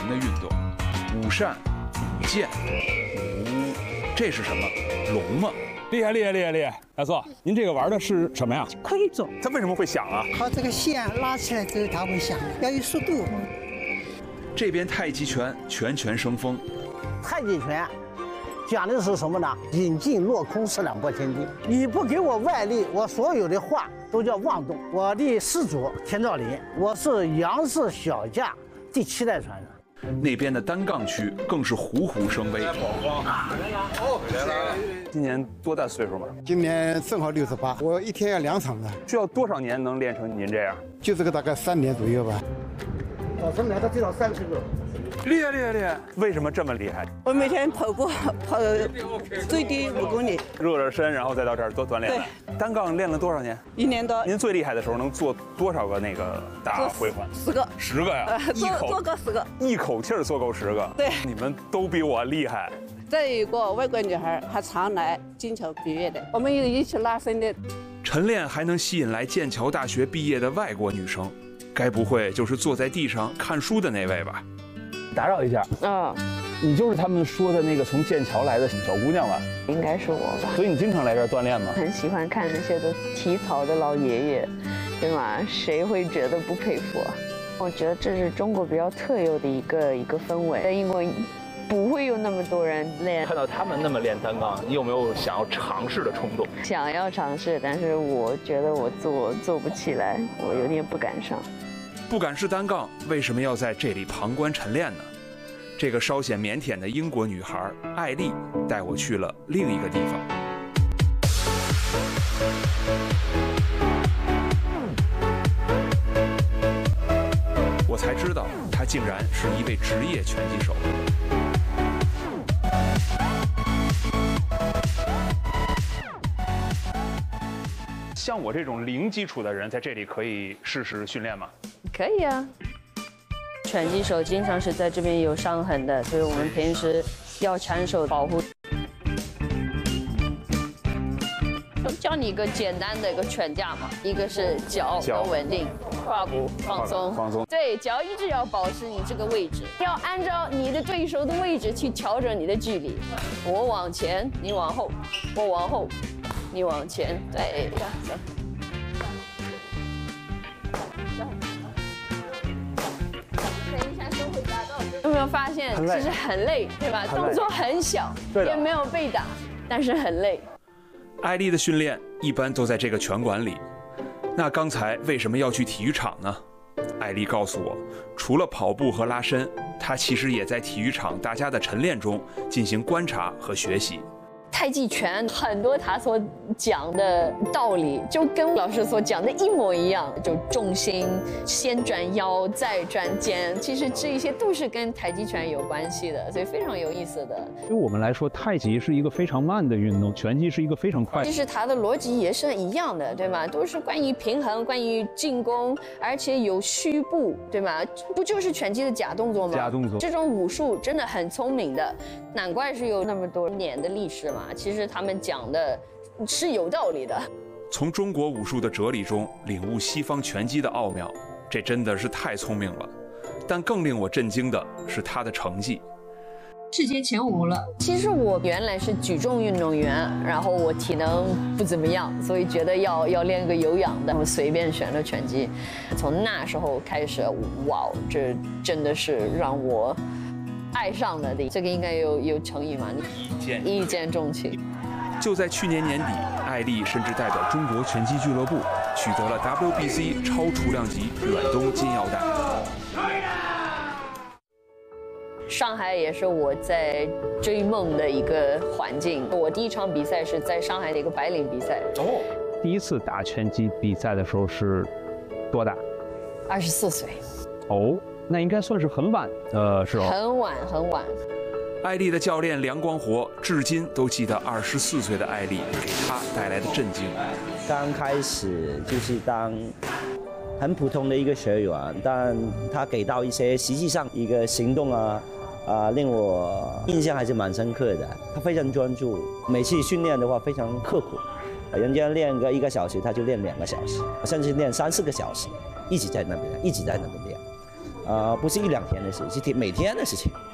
的运动。舞扇、舞剑、这是什么？龙吗？ 厉害厉害厉害厉害！大叔，您这个玩的是什么呀？ 夔州。 它为什么会响啊？ 它这个线拉起来之后它会响，要有速度。 这边太极拳拳拳生风。 太极拳讲的是什么呢？引静落空，是两拨千斤。你不给我外力，我所有的话都叫妄动。我的师祖田兆林，我是杨氏小架第7代传人。 那边的单杠区更是虎虎生威。 今年多大岁数嘛？ 今年正好68，我一天要2场的。 需要多少年能练成您这样？ 就这个大概3年左右吧。 早晨来的最少30个。 厉害厉害厉害！为什么这么厉害？ 我每天跑步跑最低5公里， 热热身，然后再到这儿多锻炼。对，单杠练了多少年 ？1年多。 您最厉害的时候能做多少个那个大回环 ？10个。 10个呀？ 做够10个。 一口气儿做够10个。 对， 你们都比我厉害。 再有一个外国女孩，她常来剑桥毕业的，我们一起拉伸的。 晨练还能吸引来剑桥大学毕业的外国女生，该不会就是坐在地上看书的那位吧？ 打扰一下，你就是他们说的那个从剑桥来的小姑娘吧？ 应该是我吧。 所以你经常来这儿锻炼吗？ 很喜欢看那些都体操的老爷爷，对吗？谁会觉得不佩服？我觉得这是中国比较特有的一个氛围，在英国不会有那么多人练。 看到他们那么练单杠，你有没有想要尝试的冲动？ 想要尝试，但是我觉得我做不起来，我有点不敢上。 不敢试单杠，为什么要在这里旁观晨练呢？这个稍显腼腆的英国女孩艾丽带我去了另一个地方。我才知道，她竟然是一位职业拳击手。 像我这种零基础的人，在这里可以试试训练吗？ 可以啊。拳击手经常是在这边有伤痕的，所以我们平时要缠手保护。教你一个简单的一个拳架嘛，一个是脚要稳定，胯骨放松，对，脚一直要保持你这个位置，要按照你的对手的位置去调整你的距离。我往前，你往后；我往后，你往前。对，走。有没有发现其实很累，对吧？动作很小，也没有被打，但是很累。 艾丽的训练一般都在这个拳馆里，那刚才为什么要去体育场呢？艾丽告诉我，除了跑步和拉伸，她其实也在体育场大家的晨练中进行观察和学习。 太极拳很多他所讲的道理就跟老师所讲的一模一样，就重心先转腰再转肩，其实这些都是跟太极拳有关系的，所以非常有意思的。 对我们来说，太极是一个非常慢的运动，拳击是一个非常快的。 其实它的逻辑也是一样的，对吗？都是关于平衡，关于进攻，而且有虚步，对吗？不就是拳击的假动作吗？ 假动作。 这种武术真的很聪明的，难怪是有那么多年的历史嘛。其实他们讲的是有道理的。 从中国武术的哲理中领悟西方拳击的奥妙，这真的是太聪明了。但更令我震惊的是他的成绩， 世界前5了。其实我原来是举重运动员，然后我体能不怎么样，所以觉得要练个有氧的，然后随便选了拳击。从那时候开始，哇，这真的是让我爱上了的。这个应该有成语嘛？一见钟情。 就在去年年底，艾丽甚至代表中国拳击俱乐部取得了 WBC 超重量级远东金腰带。 上海也是我在追梦的一个环境。我第一场比赛是在上海的一个白领比赛。 哦，第一次打拳击比赛的时候是多大 ？24岁。 哦，那应该算是很晚的时候。 很晚。 艾丽的教练梁光活至今都记得24岁的艾丽给他带来的震惊。 刚开始就是当很普通的一个学员，但他给到一些实际上一个行动令我印象还是蛮深刻的。他非常专注，每次训练的话非常刻苦，人家练个1个小时，他就练2个小时，甚至练3、4个小时，一直在那边练。 不是1-2天的事，是每天的事情。